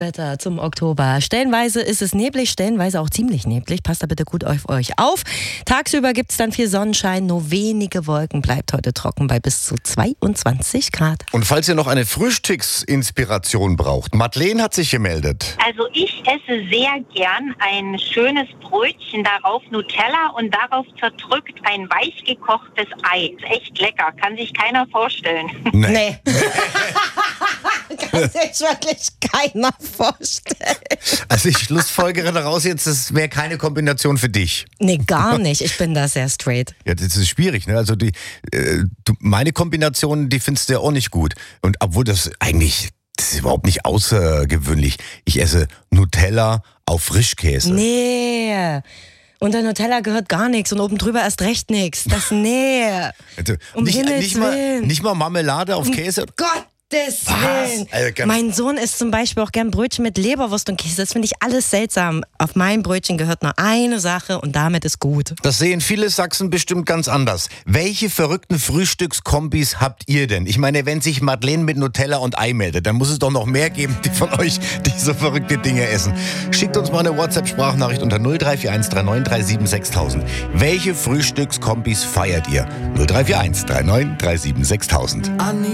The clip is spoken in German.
Wetter zum Oktober. Stellenweise ist es neblig, stellenweise auch ziemlich neblig. Passt da bitte gut auf euch auf. Tagsüber gibt es dann viel Sonnenschein, nur wenige Wolken. Bleibt heute trocken bei bis zu 22 Grad. Und falls ihr noch eine Frühstücksinspiration braucht, Madeleine hat sich gemeldet. Also ich esse sehr gern ein schönes Brötchen, darauf Nutella und darauf zerdrückt ein weich gekochtes Ei. Ist echt lecker, kann sich keiner vorstellen. Nee. Kann sich wirklich keiner vorstellen. Also ich schlussfolgere daraus jetzt, das wäre keine Kombination für dich. Nee, gar nicht. Ich bin da sehr straight. Ja, das ist schwierig, ne? Also meine Kombination, die findest du ja auch nicht gut. Und obwohl das ist überhaupt nicht außergewöhnlich. Ich esse Nutella auf Frischkäse. Nee. Unter Nutella gehört gar nichts und oben drüber erst recht nichts. Nee. Also, Um Himmels Willen. nicht mal Marmelade auf Käse? Gottes Willen. Also Mein Sohn isst zum Beispiel auch gern Brötchen mit Leberwurst und Käse. Das finde ich alles seltsam. Auf mein Brötchen gehört nur eine Sache und damit ist gut. Das sehen viele Sachsen bestimmt ganz anders. Welche verrückten Frühstückskombis habt ihr denn? Ich meine, wenn sich Madeleine mit Nutella und Ei meldet, dann muss es doch noch mehr geben, die von euch, die so verrückte Dinge essen. Schickt uns mal eine WhatsApp-Sprachnachricht unter 0341 3937 6000. Welche Frühstückskombis feiert ihr? 0341 3937 6000.